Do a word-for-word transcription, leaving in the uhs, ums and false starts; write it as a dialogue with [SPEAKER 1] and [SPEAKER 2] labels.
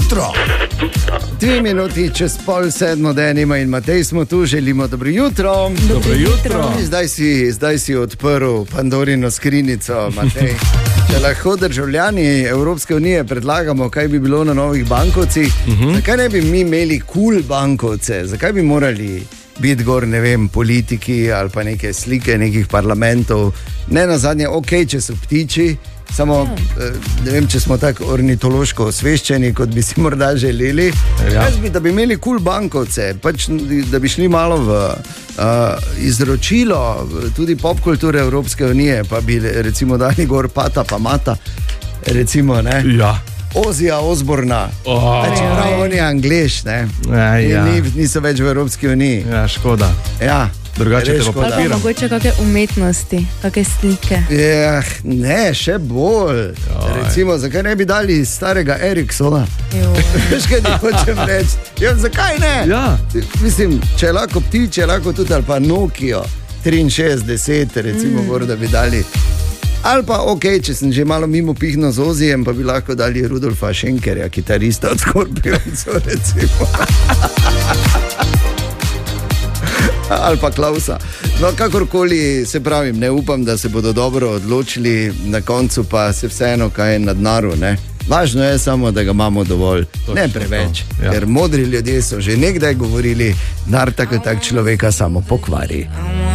[SPEAKER 1] jutro.
[SPEAKER 2] Dve minuti čez pol sedmo, Denima in Matej smo tu, želimo dobro jutro.
[SPEAKER 3] Dobro jutro.
[SPEAKER 2] Zdaj si, zdaj si odprl Pandorino skrinjico, Matej. Če lahko državljani Evropske unije predlagamo, kaj bi bilo na novih bankovcih, uh-huh. zakaj ne bi mi imeli kul cool bankovce, zakaj bi morali biti gor, ne vem, politiki ali pa neke slike nekih parlamentov, ne na zadnje, ok, če so ptiči, samo ne vem, če smo tako ornitološko osveščeni, kot bi si morda želeli. Ja. Jaz bi, da bi imeli kul cool bankovce, pač, da bi šli malo v uh, izročilo tudi popkulture Evropske unije, pa bi recimo dali gor Pata pa Mata, recimo, ne?
[SPEAKER 3] Ja.
[SPEAKER 2] Ozija Osborna,
[SPEAKER 3] oh.
[SPEAKER 2] čeprav on je Anglež, ne?
[SPEAKER 3] Ja, ja.
[SPEAKER 2] Ni, niso več v Evropski uniji.
[SPEAKER 3] Ja, škoda.
[SPEAKER 2] Ja.
[SPEAKER 3] Drugače te pa podpiram.
[SPEAKER 4] Ali mogoče kakšne umetnosti, kakšne slike.
[SPEAKER 2] Ja, ne, še bolj. Joj. Recimo, zakaj ne bi dali starega Eriksona? Veš, kaj ti hočem reči? Ja, zakaj ne?
[SPEAKER 3] Ja.
[SPEAKER 2] Mislim, če je lahko ptič, če je lahko tudi, ali pa Nokia triinšestdeset, recimo, mm. gor, da bi dali. Ali pa, ok, če sem že malo mimo pihno z Ozijem, pa bi lahko dali Rudolfa Schenkerja, kitarista od Skorpioncev, recimo. Ali pa Klausa. No, kakorkoli, se pravim, ne upam, da se bodo dobro odločili, na koncu pa se vseeno kaj je na dnaru, ne? Važno je samo, da ga imamo dovolj, točno, ne preveč, ja. Ker modri ljudje so že nekdaj govorili, denar tako tak človeka samo pokvari.